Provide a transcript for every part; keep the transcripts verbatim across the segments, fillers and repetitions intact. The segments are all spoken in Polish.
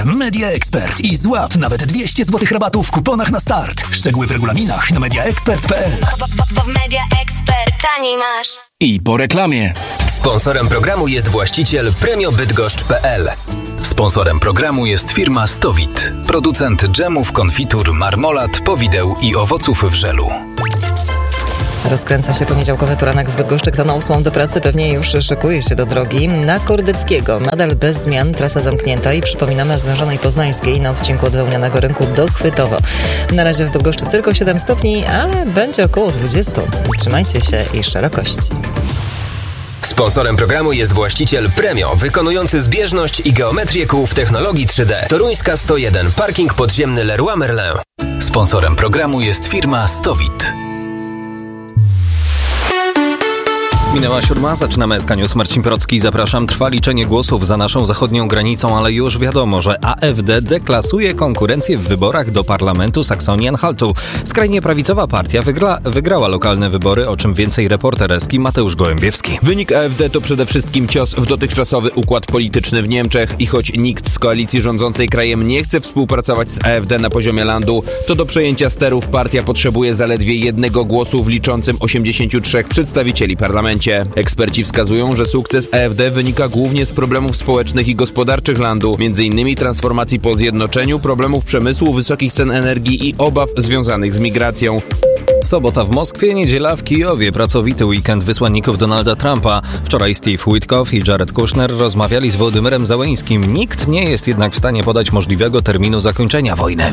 Media Expert i złap nawet dwieście złotych rabatu w kuponach na start. Szczegóły w regulaminach na media expert kropka p l. Bo w Media Expert taniej masz. I po reklamie. Sponsorem programu jest właściciel premio bydgoszcz kropka p l. Sponsorem programu jest firma Stowit, producent dżemów, konfitur, marmolad, powideł i owoców w żelu. Rozkręca się poniedziałkowy poranek w Bydgoszczy. Kto na ósmą do pracy pewnie już szykuje się do drogi. Na Kordyckiego nadal bez zmian, trasa zamknięta i przypominamy o zwężonej Poznańskiej na odcinku od Wełnianego Rynku do Chwytowo. Na razie w Bydgoszczy tylko siedem stopni, ale będzie około dwadzieścia. Trzymajcie się i szerokości. Sponsorem programu jest właściciel Premio, wykonujący zbieżność i geometrię kół w technologii trzy D. Toruńska sto jeden, parking podziemny Leroy Merlin. Sponsorem programu jest firma Stowit. Minęła siódma, zaczynamy S K News. Marcin Procki, zapraszam. Trwa liczenie głosów za naszą zachodnią granicą, ale już wiadomo, że A F D deklasuje konkurencję w wyborach do parlamentu Saksonii-Anhaltu. Skrajnie prawicowa partia wygra, wygrała lokalne wybory, o czym więcej reporter Eski Mateusz Gołębiewski. Wynik A F D to przede wszystkim cios w dotychczasowy układ polityczny w Niemczech i choć nikt z koalicji rządzącej krajem nie chce współpracować z A F D na poziomie landu, to do przejęcia sterów partia potrzebuje zaledwie jednego głosu w liczącym osiemdziesięciu trzech przedstawicieli parlamencie. Eksperci wskazują, że sukces A F D wynika głównie z problemów społecznych i gospodarczych landu, między innymi transformacji po zjednoczeniu, problemów przemysłu, wysokich cen energii i obaw związanych z migracją. Sobota w Moskwie, niedziela w Kijowie. Pracowity weekend wysłanników Donalda Trumpa. Wczoraj Steve Witkoff i Jared Kushner rozmawiali z Wołodymyrem Zełeńskim. Nikt nie jest jednak w stanie podać możliwego terminu zakończenia wojny.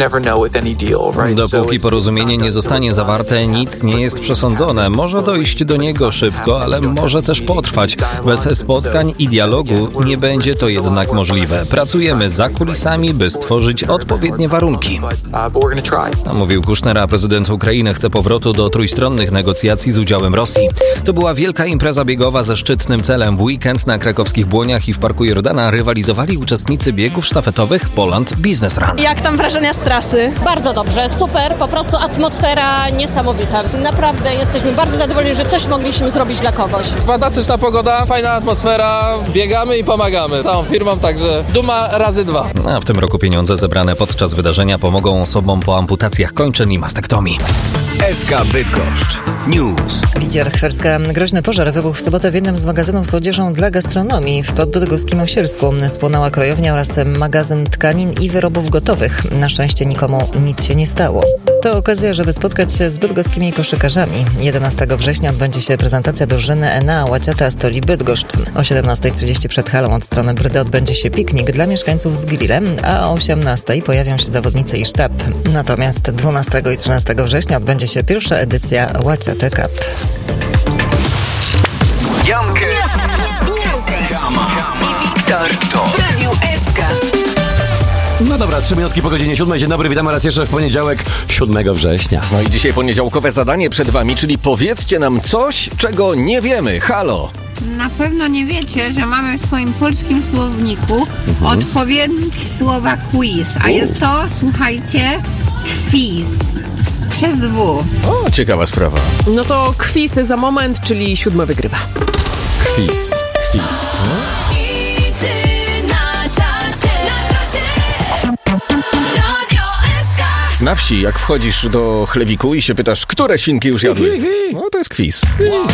Dopóki porozumienie nie zostanie zawarte, nic nie jest przesądzone. Może dojść do niego szybko, ale może też potrwać. Bez spotkań i dialogu nie będzie to jednak możliwe. Pracujemy za kulisami, by stworzyć odpowiednie warunki. Mówił Kushner, a prezydent Ukrainy chce powrotu do trójstronnych negocjacji z udziałem Rosji. To była wielka impreza biegowa ze szczytnym celem. W weekend na krakowskich Błoniach i w Parku Jordana rywalizowali uczestnicy biegów sztafetowych Poland Business Run. Jak tam wrażenia z trasy? Bardzo dobrze, super, po prostu atmosfera niesamowita. Naprawdę jesteśmy bardzo zadowoleni, że coś mogliśmy zrobić dla kogoś. Fantastyczna pogoda, fajna atmosfera, biegamy i pomagamy całą firmą, także duma razy dwa. A w tym roku pieniądze zebrane podczas wydarzenia pomogą osobom po amputacjach kończyn i mastektomii. S K Bydgoszcz News. Lidia Rachwerska. Groźny pożar wybuchł w sobotę w jednym z magazynów z odzieżą dla gastronomii w podbydgoskim Osielsku. Spłonęła krojownia oraz magazyn tkanin i wyrobów gotowych. Na szczęście nikomu nic się nie stało. To okazja, żeby spotkać się z bydgoskimi koszykarzami. jedenastego września odbędzie się prezentacja drużyny N A Łaciata Stoli Bydgoszcz. O siedemnasta trzydzieści przed halą od strony Brydy odbędzie się piknik dla mieszkańców z grillem, a o osiemnasta pojawią się zawodnicy i sztab. Natomiast dwunastego i trzynastego września odbędzie się pierwsza edycja Łaciata Cup. Jankę i Wiktor w Radiu S K. No dobra, trzy minutki po godzinie siódmej. Dzień dobry, witamy raz jeszcze w poniedziałek, siódmego września. No i dzisiaj poniedziałkowe zadanie przed wami, czyli powiedzcie nam coś, czego nie wiemy. Halo! Na pewno nie wiecie, że mamy w swoim polskim słowniku mhm. odpowiednik słowa quiz, a U. jest to, słuchajcie, quiz. Przez W. O, ciekawa sprawa. No to quiz za moment, czyli siódmy wygrywa. Quiz. Quiz. No? Na wsi, jak wchodzisz do chlebiku i się pytasz, które świnki już jadły, no to jest quiz.